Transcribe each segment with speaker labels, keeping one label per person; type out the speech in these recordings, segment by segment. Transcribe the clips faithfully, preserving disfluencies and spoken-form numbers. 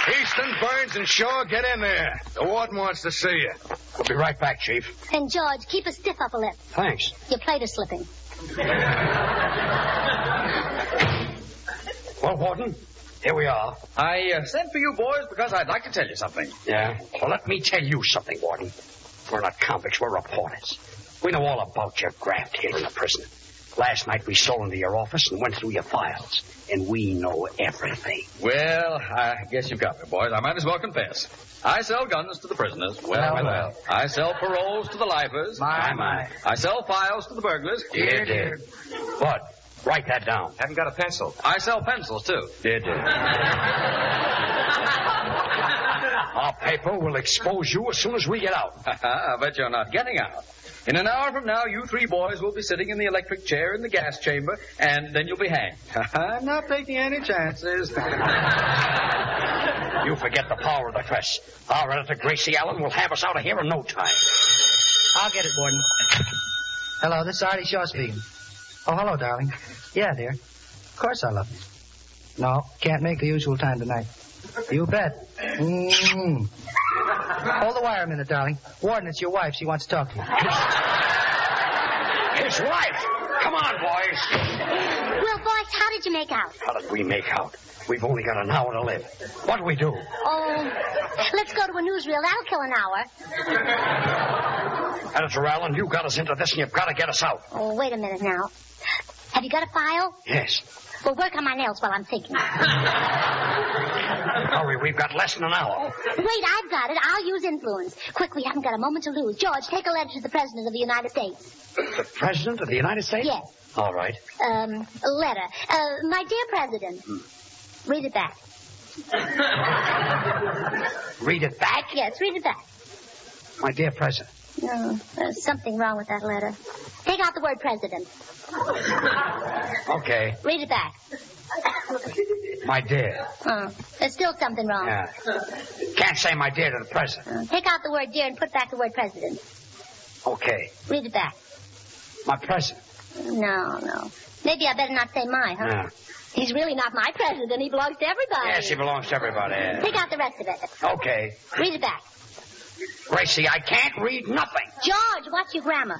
Speaker 1: Easton, Burns, and Shaw, get in there. The warden wants to see you.
Speaker 2: We'll be right back, Chief.
Speaker 3: And, George, keep a stiff upper lip.
Speaker 2: Thanks.
Speaker 3: Your plate is slipping.
Speaker 2: Well, Warden, here we are.
Speaker 4: I uh, sent for you boys because I'd like to tell you something.
Speaker 2: Yeah? Well, let me tell you something, Warden. We're not convicts, we're reporters. We know all about your graft here in the prison. Last night we stole into your office and went through your files. And we know everything.
Speaker 4: Well, I guess you've got me, boys. I might as well confess. I sell guns to the prisoners. Well, well, well. well. I sell paroles to the lifers.
Speaker 2: My, my.
Speaker 4: I sell files to the burglars.
Speaker 2: Dear, dear. Bud, write that down.
Speaker 4: Haven't got a pencil. I sell pencils, too.
Speaker 2: Dear, dear. Our paper will expose you as soon as we get out.
Speaker 4: I bet you're not getting out. In an hour from now, you three boys will be sitting in the electric chair in the gas chamber, and then you'll be hanged. I'm not taking any chances.
Speaker 2: You forget the power of the press. Our editor, Gracie Allen, will have us out of here in no time.
Speaker 5: I'll get it, Warden. Hello, this is Artie Shaw speaking. Oh, hello, darling. Yeah, dear. Of course I love you. No, can't make the usual time tonight. You bet. Mm. Hold the wire a minute, darling. Warden, it's your wife. She wants to talk to you.
Speaker 2: His wife! Come on, boys.
Speaker 3: Well, boys, how did you make out?
Speaker 2: How did we make out? We've only got an hour to live. What do we do?
Speaker 3: Oh, let's go to a newsreel. That'll kill an hour.
Speaker 2: Editor Allen, you got us into this and you've got to get us out.
Speaker 3: Oh, wait a minute now. Have you got a file?
Speaker 2: Yes.
Speaker 3: Well, work on my nails while I'm thinking.
Speaker 2: Hurry, we've got less than an hour.
Speaker 3: Wait, I've got it. I'll use influence. Quick, we haven't got a moment to lose. George, take a letter to the President of the United States.
Speaker 2: The President of the United States?
Speaker 3: Yes.
Speaker 2: All right.
Speaker 3: Um, a letter. Uh, my dear President. Hmm. Read it back.
Speaker 2: Read it back?
Speaker 3: Yes, read it back.
Speaker 2: My dear President.
Speaker 3: No, there's something wrong with that letter. Take out the word President.
Speaker 2: Okay.
Speaker 3: Read it back.
Speaker 2: My dear.
Speaker 3: Oh, there's still something wrong.
Speaker 2: Yeah. Can't say my dear to the President.
Speaker 3: Uh, take out the word dear and put back the word President.
Speaker 2: Okay.
Speaker 3: Read it back.
Speaker 2: My President.
Speaker 3: No, no. Maybe I better not say my, huh?
Speaker 2: Yeah.
Speaker 3: He's really not my president. He belongs to everybody.
Speaker 2: Yes, he belongs to everybody. Yeah.
Speaker 3: Take out the rest of it.
Speaker 2: Okay.
Speaker 3: Read it back.
Speaker 2: Gracie, I can't read nothing.
Speaker 3: George, watch your grammar.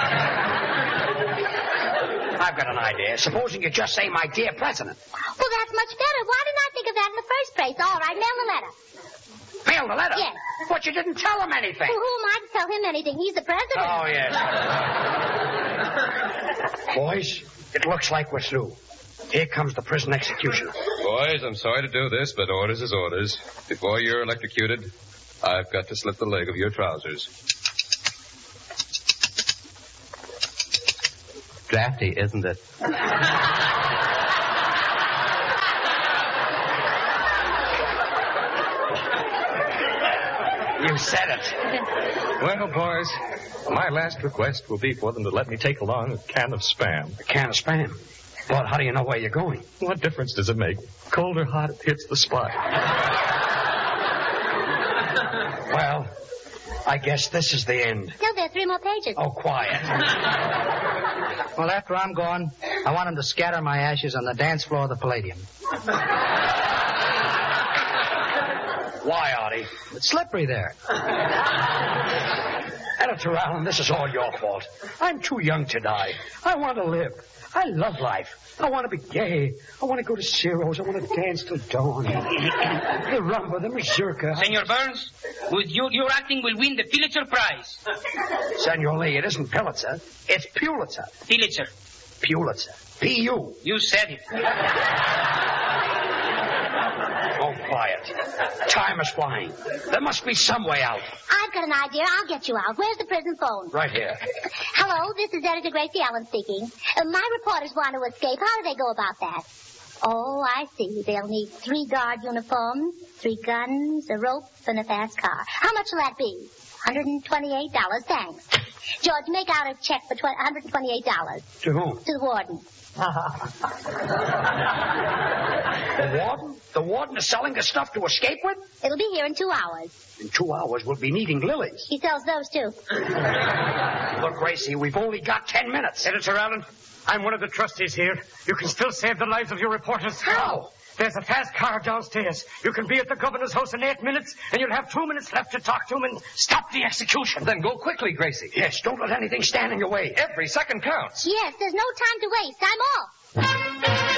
Speaker 2: I've got an idea. Supposing you just say, my dear President.
Speaker 3: Well, that's much better. Why didn't I think of that in the first place? All right, mail the letter.
Speaker 2: Mail the letter?
Speaker 3: Yes.
Speaker 2: But you didn't tell him anything.
Speaker 3: Well, who am I to tell him anything? He's the president.
Speaker 2: Oh, yes. Boys, it looks like we're through. Here comes the prison executioner.
Speaker 6: Boys, I'm sorry to do this, but orders is orders. Before you're electrocuted, I've got to slip the leg of your trousers.
Speaker 7: Drafty, isn't it?
Speaker 2: You said it.
Speaker 6: Well, boys, my last request will be for them to let me take along a can of Spam.
Speaker 2: A can of Spam? But how do you know where you're going?
Speaker 6: What difference does it make? Cold or hot, it hits the spot.
Speaker 2: Well, I guess this is the end.
Speaker 3: No, there are three more pages.
Speaker 2: Oh, quiet.
Speaker 5: Well, after I'm gone, I want him to scatter my ashes on the dance floor of the Palladium.
Speaker 2: Why, Artie?
Speaker 5: It's slippery there.
Speaker 2: Editor Allen, this is all your fault. I'm too young to die. I want to live. I love life. I want to be gay. I want to go to Ciro's. I want to dance till dawn. The rumba, the mazurka.
Speaker 8: Senor Burns, with you, your acting will win the Pulitzer Prize.
Speaker 2: Senor Lee, it isn't Pulitzer. It's Pulitzer.
Speaker 8: Pulitzer.
Speaker 2: Pulitzer. P U.
Speaker 8: You said it.
Speaker 2: Oh, quiet. Time is flying. There must be some way out.
Speaker 3: I've got an idea. I'll get you out. Where's the prison phone?
Speaker 2: Right here.
Speaker 3: Hello, this is Editor Gracie Allen speaking. Uh, my reporters want to escape. How do they go about that? Oh, I see. They'll need three guard uniforms, three guns, a rope, and a fast car. How much will that be? one hundred twenty-eight dollars. Thanks. George, make out a check for one hundred twenty-eight dollars.
Speaker 2: To whom?
Speaker 3: To the warden.
Speaker 2: The warden? The warden is selling the stuff to escape with?
Speaker 3: It'll be here in two hours.
Speaker 2: In two hours, we'll be needing lilies.
Speaker 3: He sells those, too.
Speaker 2: Look, Gracie, we've only got ten minutes.
Speaker 9: Editor Allen, I'm one of the trustees here. You can still save the lives of your reporters.
Speaker 2: How?
Speaker 7: There's a fast car downstairs. You can be at the governor's house in eight minutes, and you'll have two minutes left to talk to him and stop the execution.
Speaker 4: Then go quickly, Gracie.
Speaker 2: Yes, don't let anything stand in your way.
Speaker 4: Every second counts.
Speaker 3: Yes, there's no time to waste. I'm off.